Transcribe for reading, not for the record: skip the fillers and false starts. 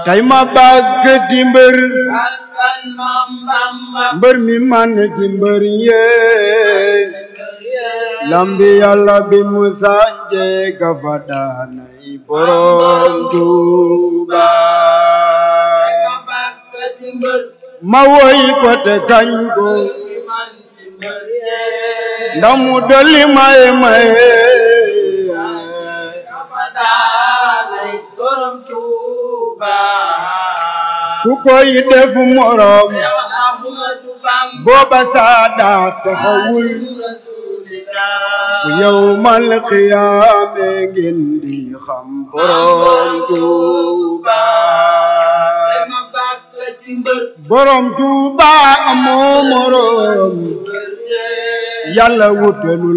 tay ma bàgg di mbër Bakkan Maam Bamba mbër mi man ci mbër yee lambi Yàlla bi mu sànje ka fa daanay borom Tuuba ma bàkk di mbër ma woy ko te kañ ko mi man si mbër yee ndax mu dolli maye maye dafa daanay borom Tuuba ku koy def morom Seex Ahmadu Bamba booba Saadaat taxawul ku yawmal qiyaame ngeen di xam borom Tuuba ma bàkk di mbër borom Tuuba amoo morom Yàlla wutalul